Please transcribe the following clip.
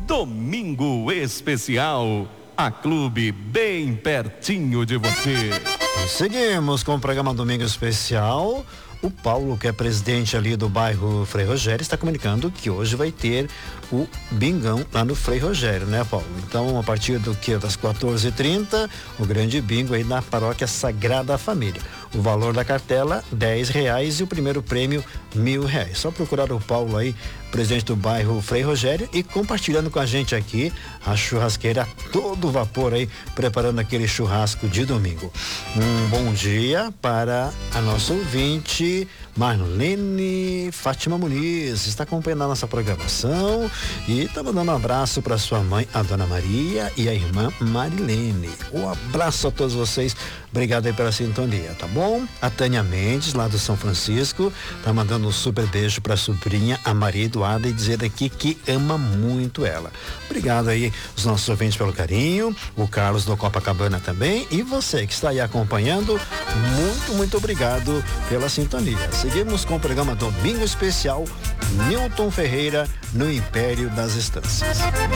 Domingo Especial. A Clube bem pertinho de você. Seguimos com o programa Domingo Especial. O Paulo, que é presidente ali do bairro Frei Rogério, está comunicando que hoje vai ter o bingão lá no Frei Rogério, né, Paulo? Então, a partir das 14h30, o grande bingo aí na paróquia Sagrada Família. O valor da cartela, R$10 e o primeiro prêmio, R$1.000. Só procurar o Paulo aí, presidente do bairro Frei Rogério, e compartilhando com a gente aqui a churrasqueira a todo vapor aí, preparando aquele churrasco de domingo. Um bom dia para a nossa ouvinte Marlene Fátima Muniz, está acompanhando a nossa programação e está mandando um abraço para sua mãe, a dona Maria, e a irmã Marilene. Um abraço a todos vocês, obrigado aí pela sintonia, tá bom? A Tânia Mendes, lá do São Francisco, tá mandando um super beijo para a sobrinha, a Maria Eduarda, e dizer aqui que ama muito ela. Obrigado aí os nossos ouvintes pelo carinho, o Carlos do Copacabana também, e você que está aí acompanhando, muito obrigado pela sintonia. Seguimos com o programa Domingo Especial, Newton Ferreira no Império das Estâncias.